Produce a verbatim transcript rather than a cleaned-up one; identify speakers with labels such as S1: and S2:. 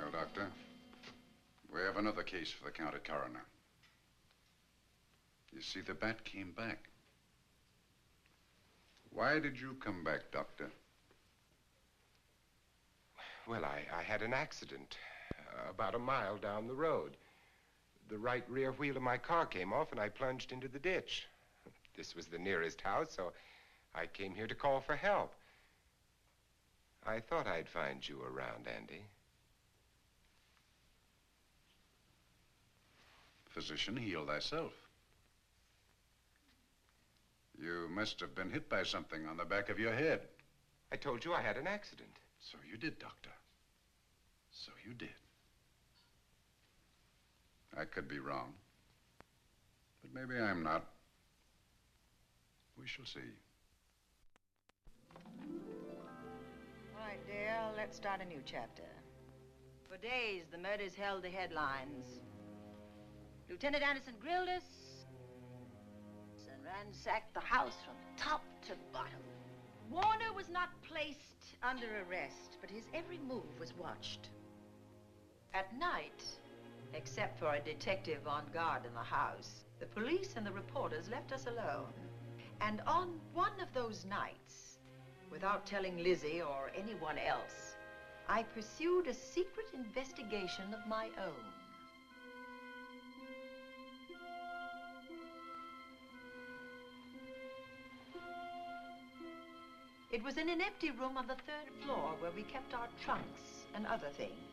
S1: Well, Doctor, we have another case for the county coroner. You see, the bat came back. Why did you come back, Doctor?
S2: Well, I, I had an accident uh, about a mile down the road. The right rear wheel of my car came off and I plunged into the ditch. This was the nearest house, so I came here to call for help. I thought I'd find you around, Andy.
S1: Physician, heal thyself. You must have been hit by something on the back of your head.
S2: I told you I had an accident.
S1: So you did, Doctor. So you did. I could be wrong, but maybe I'm not. We shall see.
S3: All right, dear, let's start a new chapter. For days, the murders held the headlines. Lieutenant Anderson grilled us and ransacked the house from top to bottom. Warner was not placed under arrest, but his every move was watched. At night, except for a detective on guard in the house, the police and the reporters left us alone. And on one of those nights, without telling Lizzie or anyone else, I pursued a secret investigation of my own. It was in an empty room on the third floor where we kept our trunks and other things.